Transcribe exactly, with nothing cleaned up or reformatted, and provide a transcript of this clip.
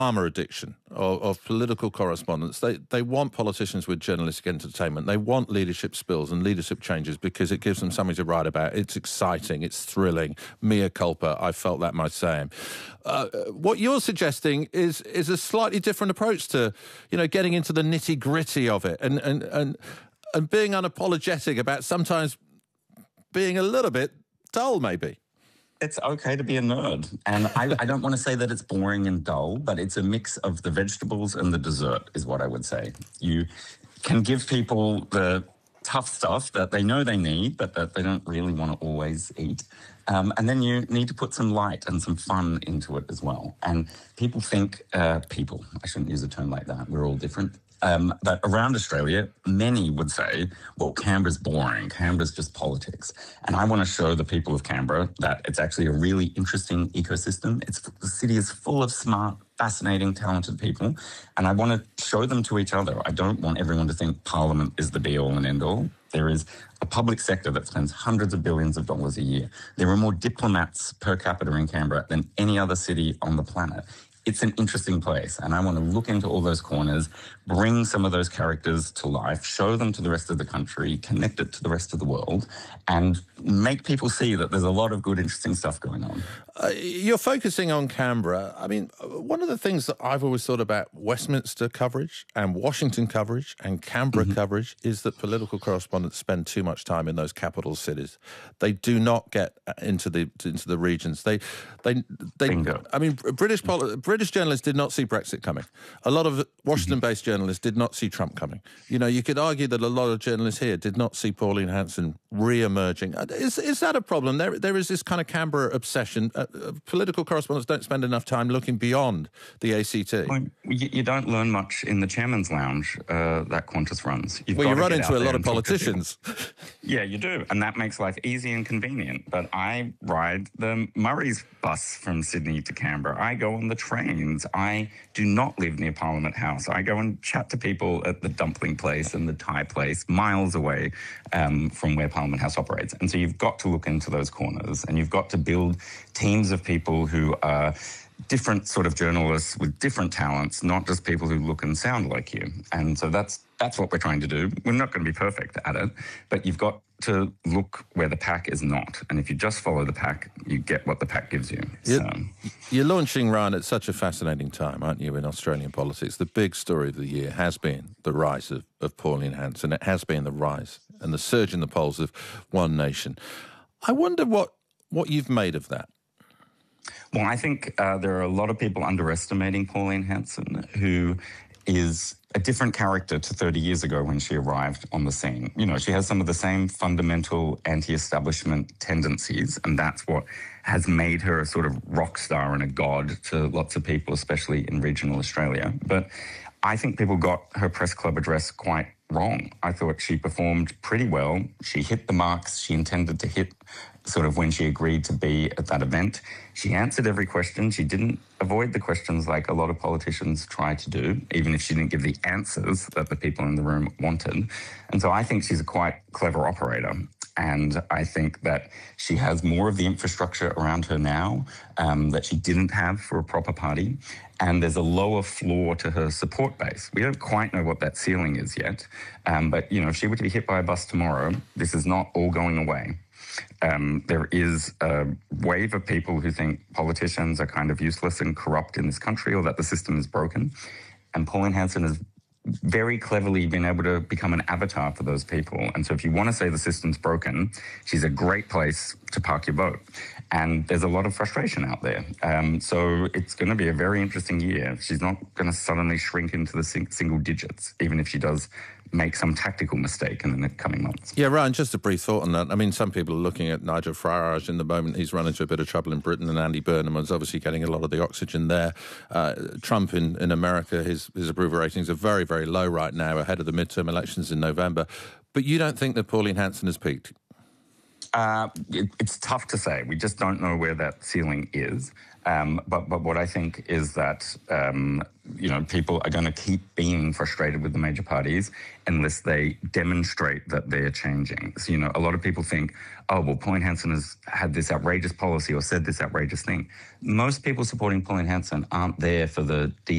armour addiction of, of political correspondence. They they want politicians with journalistic entertainment. They want leadership spills and leadership changes because it gives them something to write about. It's exciting. It's thrilling. Mea culpa. I felt that myself. Uh, what you're suggesting is is a slightly different approach to, you know, getting into the nitty gritty of it and and and and being unapologetic about sometimes being a little bit dull, maybe. It's okay to be a nerd. And I, I don't want to say that it's boring and dull, but it's a mix of the vegetables and the dessert is what I would say. You can give people the tough stuff that they know they need, but that they don't really want to always eat. Um, and then you need to put some light and some fun into it as well. And people think, uh, people, I shouldn't use a term like that, we're all different. Um, but around Australia, many would say, well, Canberra's boring. Canberra's just politics. And I want to show the people of Canberra that it's actually a really interesting ecosystem. It's, the city is full of smart, fascinating, talented people. And I want to show them to each other. I don't want everyone to think Parliament is the be-all and end-all. There is a public sector that spends hundreds of billions of dollars a year. There are more diplomats per capita in Canberra than any other city on the planet. It's an interesting place, and I want to look into all those corners, bring some of those characters to life, show them to the rest of the country, connect it to the rest of the world, and make people see that there's a lot of good, interesting stuff going on. Uh, you're focusing on Canberra. I mean, one of the things that I've always thought about Westminster coverage and Washington coverage and Canberra mm-hmm. coverage is that political correspondents spend too much time in those capital cities. They do not get into the into the regions. They, they, they. Bingo. I mean, British British journalists did not see Brexit coming. A lot of Washington-based mm-hmm. journalists did not see Trump coming. You know, you could argue that a lot of journalists here did not see Pauline Hanson re-emerging. Is is that a problem? There there is this kind of Canberra obsession. Uh, political correspondents don't spend enough time looking beyond the A C T. Well, you, you don't learn much in the chairman's lounge uh, that Qantas runs. You've well, you run into a lot of politicians. Yeah, you do, and that makes life easy and convenient. But I ride the Murray's bus from Sydney to Canberra. I go on the trains. I do not live near Parliament House. I go and chat to people at the dumpling place and the Thai place, miles away um, from where Parliament House operates. And so you've got to look into those corners, and you've got to build teams of people who are different sort of journalists with different talents, not just people who look and sound like you. And so that's that's what we're trying to do. We're not going to be perfect at it, but you've got to look where the pack is not. And if you just follow the pack, you get what the pack gives you. You're, so. you're launching, Ryan, at such a fascinating time, aren't you, in Australian politics? The big story of the year has been the rise of, of Pauline Hanson. It has been the rise and the surge in the polls of One Nation. I wonder what, what you've made of that. Well, I think uh, there are a lot of people underestimating Pauline Hanson, who is a different character to thirty years ago when she arrived on the scene. You know, she has some of the same fundamental anti-establishment tendencies, and that's what has made her a sort of rock star and a god to lots of people, especially in regional Australia. But I think people got her press club address quite wrong. I thought she performed pretty well. She hit the marks she intended to hit sort of when she agreed to be at that event. She answered every question. She didn't avoid the questions like a lot of politicians try to do, even if she didn't give the answers that the people in the room wanted. And so I think she's a quite clever operator. And I think that she has more of the infrastructure around her now um, that she didn't have for a proper party. And there's a lower floor to her support base. We don't quite know what that ceiling is yet. Um, but, you know, if she were to be hit by a bus tomorrow, this is not all going away. Um, there is a wave of people who think politicians are kind of useless and corrupt in this country, or that the system is broken. And Pauline Hanson has very cleverly been able to become an avatar for those people. And so if you want to say the system's broken, she's a great place to park your vote. And there's a lot of frustration out there. Um, so it's going to be a very interesting year. She's not going to suddenly shrink into the sing- single digits, even if she does make some tactical mistake in the coming months. Yeah, Ryan, just a brief thought on that. I mean, some people are looking at Nigel Farage in the moment. He's run into a bit of trouble in Britain, and Andy Burnham is obviously getting a lot of the oxygen there. Uh, Trump in, in America, his, his approval ratings are very, very low right now, ahead of the midterm elections in November. But you don't think that Pauline Hanson has peaked? Uh, it, it's tough to say. We just don't know where that ceiling is. Um, but but what I think is that um, you know people are going to keep being frustrated with the major parties unless they demonstrate that they're changing. So you know, a lot of people think, oh well, Pauline Hanson has had this outrageous policy or said this outrageous thing. Most people supporting Pauline Hanson aren't there for the